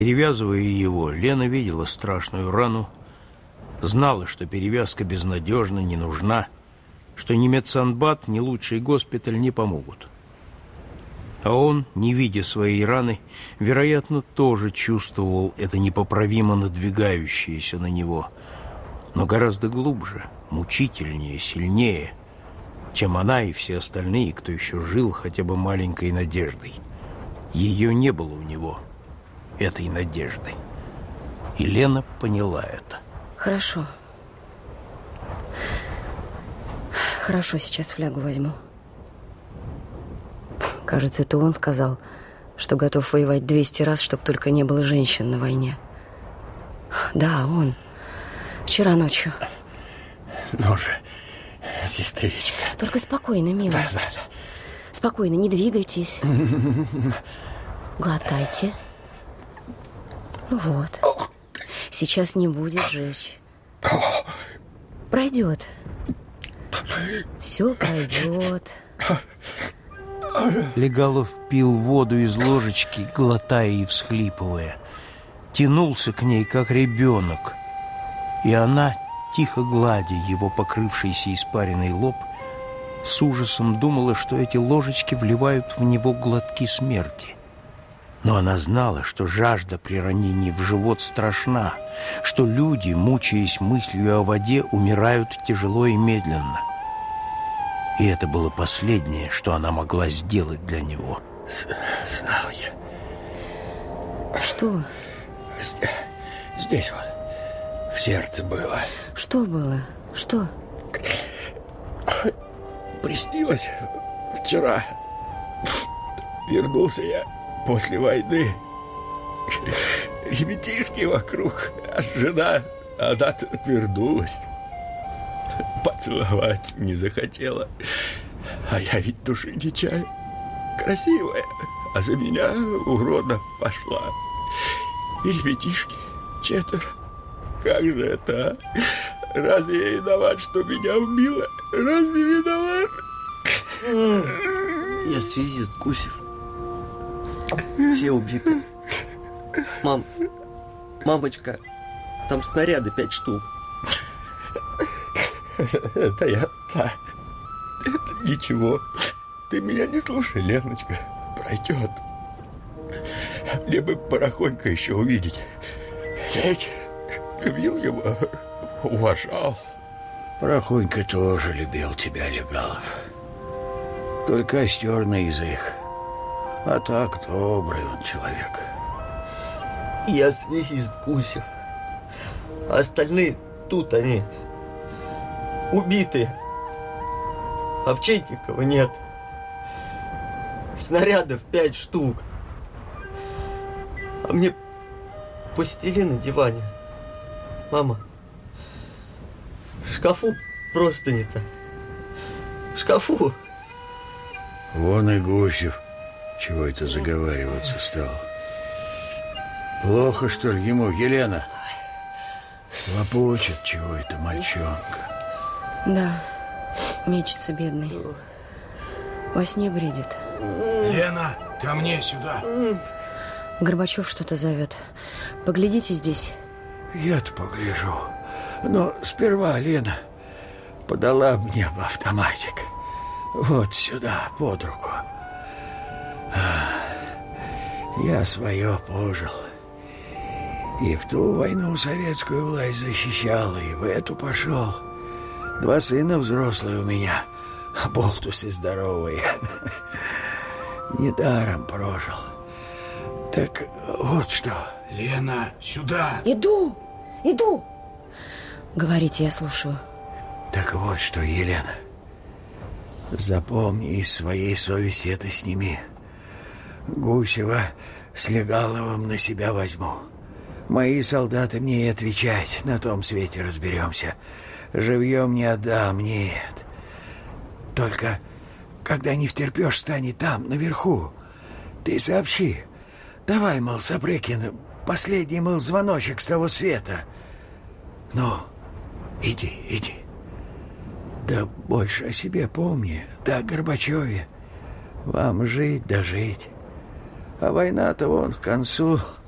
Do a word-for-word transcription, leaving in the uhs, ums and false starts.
Перевязывая его, Лена видела страшную рану, знала, что перевязка безнадежна, не нужна, что ни медсанбат, ни лучший госпиталь не помогут. А он, не видя своей раны, вероятно, тоже чувствовал это непоправимо надвигающееся на него, но гораздо глубже, мучительнее, сильнее, чем она и все остальные, кто еще жил хотя бы маленькой надеждой. Ее не было у него, этой надежды. И Лена поняла это. Хорошо. Хорошо, сейчас флягу возьму. Кажется, это он сказал, что готов воевать двести раз, чтобы только не было женщин на войне. Да, он. Вчера ночью. Ну же, сестричка. Только спокойно, милый. Да, да, да. Спокойно, не двигайтесь. Глотайте. Ну вот. Сейчас не будет жечь. Пройдет. Все пройдет. Легалов пил воду из ложечки, глотая и всхлипывая. Тянулся к ней, как ребенок. И она, тихо гладя его покрывшийся испаренный лоб, с ужасом думала, что эти ложечки вливают в него глотки смерти. Но она знала, что жажда при ранении в живот страшна, что люди, мучаясь мыслью о воде, умирают тяжело и медленно. И это было последнее, что она могла сделать для него. Знал я. Что? Здесь вот, в сердце было. Что было? Что? Приснилось вчера. Вернулся я после войны. Ребятишки вокруг, а жена, она-то отвернулась. Поцеловать не захотела. А я ведь души не чаю. Красивая, а за меня урода пошла. И ребятишки четверо. Как же это, а? Разве я виноват, что меня убила? Разве виноват? Я связист Гусев. Все убиты. Мам, мамочка, там снаряды пять штук. Это я так. Это ничего. Ты меня не слушай, Леночка. Пройдет. Мне бы Порохонька еще увидеть. Я ведь любил его, уважал. Порохонька тоже любил тебя, Легалов. Только остер на язык. А так добрый он человек. Я связист Гусев. А остальные тут они. Убиты. Овчинникова нет. Снарядов пять штук. А мне постели на диване. Мама, в шкафу простыни-то. В шкафу. Вон и Гусев. Чего это заговариваться стал? Плохо, что ли, ему, Елена? Лопочет чего это мальчонка. Да, мечется бедный. Во сне бредит. Лена, ко мне сюда. Горбачев что-то зовет. Поглядите здесь. Я-то погляжу. Но сперва Лена подала мне автоматик. Вот сюда, под руку. Я свое пожил. И в ту войну советскую власть защищал, и в эту пошел. Два сына взрослые у меня, болтусы здоровые. Недаром прожил. Так вот что. Лена, сюда. Иду, иду. Говорите, я слушаю. Так вот что, Елена. Запомни, из своей совести это сними. Гусева с Легаловым на себя возьму. Мои солдаты мне и отвечать, на том свете разберемся. Живьем не отдам, нет. Только, когда не втерпешь, стань там, наверху. Ты сообщи. Давай, мол, Сапрыкин, последний, мол, звоночек с того света. Ну, иди, иди. Да больше о себе помни, да о Горбачеве. Вам жить да жить. А война-то вон к концу.